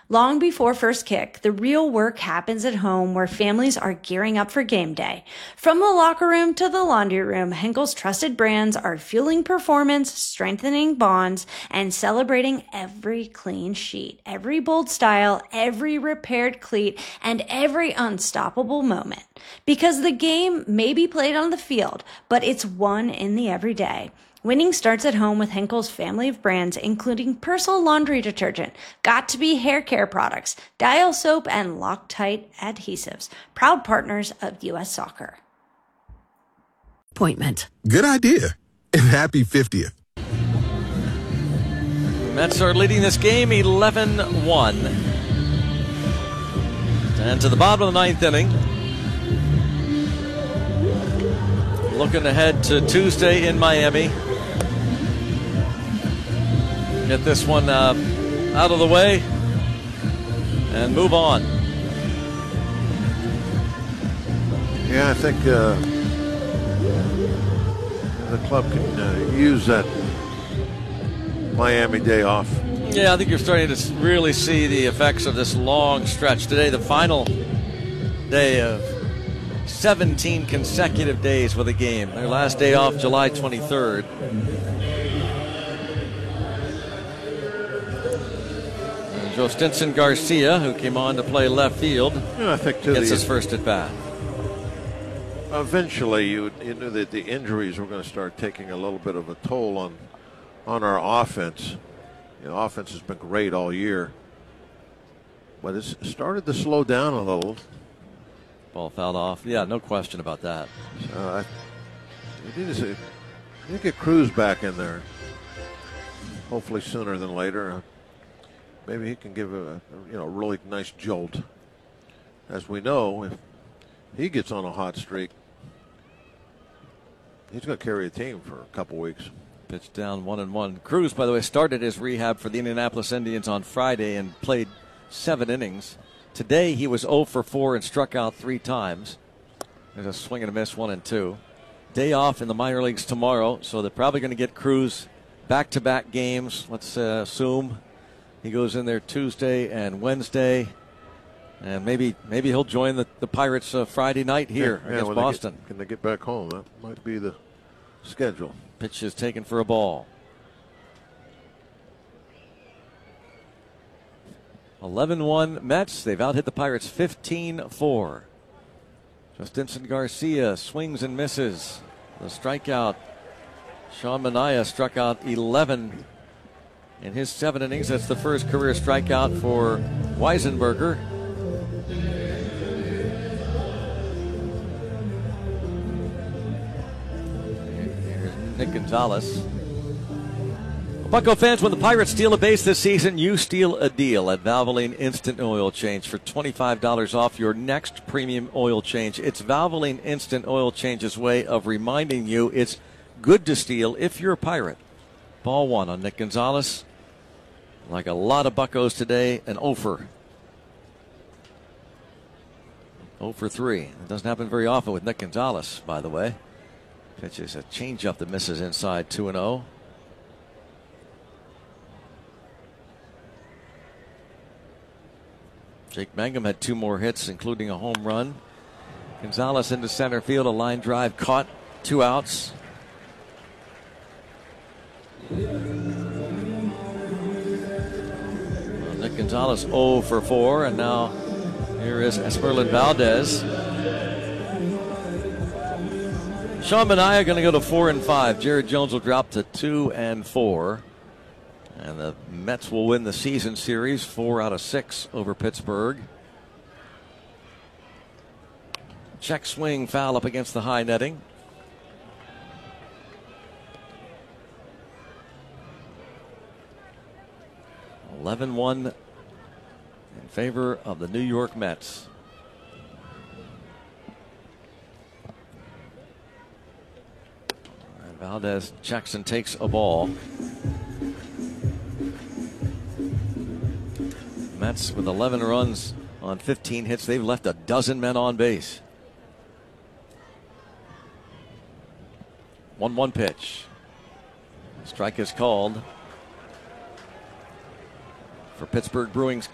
Long before first kick, the real work happens at home where families are gearing up for game day. From the locker room to the laundry room, Henkel's trusted brands are fueling performance, strengthening bonds, and celebrating every clean sheet, every bold style, every repaired cleat, and every unstoppable moment. Because the game may be played on the field, but it's won in the everyday. Winning starts at home with Henkel's family of brands, including Persil laundry detergent, Got2b hair care products, Dial soap, and Loctite adhesives. Proud partners of U.S. Soccer. Appointment. Good idea. And happy 50th. Mets are leading this game 11-1. And to the bottom of the ninth inning. Looking ahead to Tuesday in Miami. Get this one out of the way and move on. Yeah, I think the club can use that Miami day off. Yeah, I think you're starting to really see the effects of this long stretch. Today, the final day of 17 consecutive days with a game. Their last day off, July 23rd. Joe Stinson Garcia, who came on to play left field, I think gets his first at bat. Eventually, you knew that the injuries were going to start taking a little bit of a toll on our offense. Offense has been great all year, but it's started to slow down a little. Ball fouled off. Yeah, no question about that. You need to get Cruz back in there. Hopefully sooner than later. Maybe he can give a really nice jolt. As we know, if he gets on a hot streak, he's going to carry a team for a couple weeks. Pitch down 1-1. Cruz, by the way, started his rehab for the Indianapolis Indians on Friday and played 7 innings. Today he was 0 for 4 and struck out 3 times. There's a swing and a miss, 1 and 2. Day off in the minor leagues tomorrow, so they're probably going to get Cruz back-to-back games. Let's assume he goes in there Tuesday and Wednesday, and maybe he'll join the Pirates Friday night here against Boston. Can they get back home? That might be the schedule. Pitch is taken for a ball. 11-1 Mets. They've out-hit the Pirates 15-4. Justinson Garcia swings and misses. The strikeout. Sean Manaea struck out 11 in his 7 innings. That's the first career strikeout for Weisenberger. Here's Nick Gonzalez. Bucco fans, when the Pirates steal a base this season, you steal a deal at Valvoline Instant Oil Change for $25 off your next premium oil change. It's Valvoline Instant Oil Change's way of reminding you it's good to steal if you're a Pirate. Ball 1 on Nick Gonzalez. Like a lot of Buccos today, an 0 for 3. It doesn't happen very often with Nick Gonzalez, by the way. Pitches a changeup that misses inside 2-0. Jake Mangum had 2 more hits, including a home run. Gonzalez into center field, a line drive caught, 2 outs. Nick Gonzalez 0 for 4, and now here is Esperlin Valdez. Sean Manaea going to go to 4 and 5. Jared Jones will drop to 2 and 4. And the Mets will win the season series 4 out of 6 over Pittsburgh. Check swing foul up against the high netting. (11-1) in favor of the New York Mets. And Valdez checks and takes a ball. Mets with 11 runs on 15 hits. They've left a dozen men on base. 1-1 pitch. Strike is called for Pittsburgh Brewing's